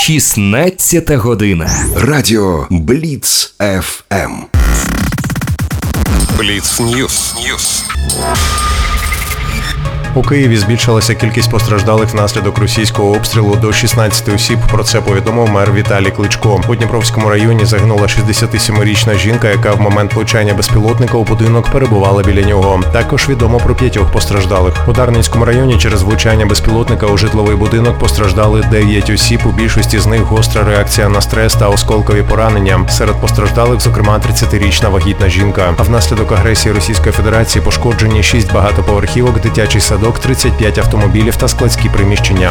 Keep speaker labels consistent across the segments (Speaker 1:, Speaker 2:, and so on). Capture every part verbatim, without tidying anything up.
Speaker 1: шістнадцята година.
Speaker 2: Радіо Бліц еф ем.
Speaker 3: Бліц Ньюс. Ньюс.
Speaker 4: У Києві збільшилася кількість постраждалих внаслідок російського обстрілу до шістнадцяти осіб. Про це повідомив мер Віталій Кличко. У Дніпровському районі загинула шістдесятисемирічна жінка, яка в момент влучання безпілотника у будинок перебувала біля нього. Також відомо про п'ятьох постраждалих. У Дарницькому районі через влучання безпілотника у житловий будинок постраждали дев'ять осіб. У більшості з них гостра реакція на стрес та осколкові поранення. Серед постраждалих, зокрема, тридцятирічна вагітна жінка. А внаслідок агресії Російської Федерації пошкоджені шість багатоповерхівок, дитячий садок, тридцять п'ять автомобілів та складські приміщення.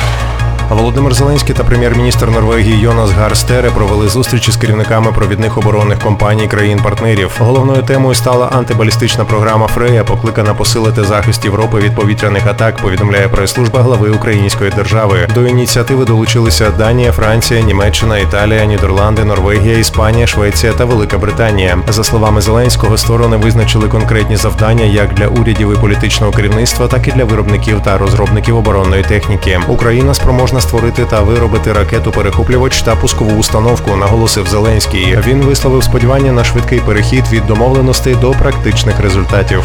Speaker 4: Володимир Зеленський та прем'єр-міністр Норвегії Йонас Гар Стере провели зустрічі з керівниками провідних оборонних компаній країн-партнерів. Головною темою стала антибалістична програма «Фрея», покликана посилити захист Європи від повітряних атак, повідомляє прес-служба глави української держави. До ініціативи долучилися Данія, Франція, Німеччина, Італія, Нідерланди, Норвегія, Іспанія, Швеція та Велика Британія. За словами Зеленського, сторони визначили конкретні завдання як для урядів і політичного керівництва, так і для виробників та розробників оборонної техніки. Україна спроможна створити та виробити ракету-перехоплювач та пускову установку, наголосив Зеленський. Він висловив сподівання на швидкий перехід від домовленостей до практичних результатів.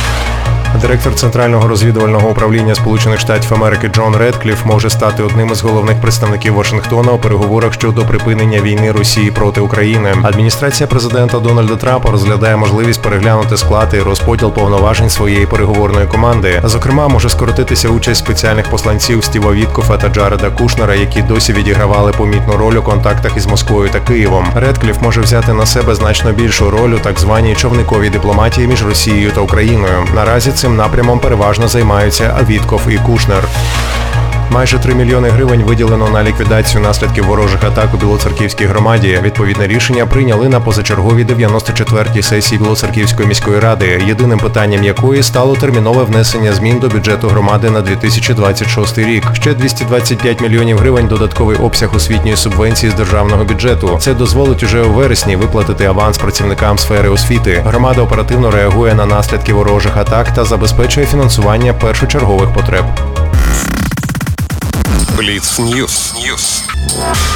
Speaker 4: Директор Центрального розвідувального управління Сполучених Штатів Америки Джон Редкліф може стати одним із головних представників Вашингтона у переговорах щодо припинення війни Росії проти України. Адміністрація президента Дональда Трампа розглядає можливість переглянути склад і розподіл повноважень своєї переговорної команди. Зокрема, може скоротитися участь спеціальних посланців Стіва Віткофа та Джареда Кушнера, які досі відігравали помітну роль у контактах із Москвою та Києвом. Редкліф може взяти на себе значно більшу роль у так званій човниковій дипломатії між Росією та Україною. Наразі цим напрямом переважно займаються Віткоф і Кушнер. Майже три мільйони гривень виділено на ліквідацію наслідків ворожих атак у Білоцерківській громаді. Відповідне рішення прийняли на позачерговій дев'яносто четвертій сесії Білоцерківської міської ради, єдиним питанням якої стало термінове внесення змін до бюджету громади на дві тисячі двадцять шостий рік. Ще двісті двадцять п'ять мільйонів гривень додатковий обсяг освітньої субвенції з державного бюджету. Це дозволить уже у вересні виплатити аванс працівникам сфери освіти. Громада оперативно реагує на наслідки ворожих атак та забезпечує фінансування першочергових потреб.
Speaker 3: Бліц Ньюс. Ньюс.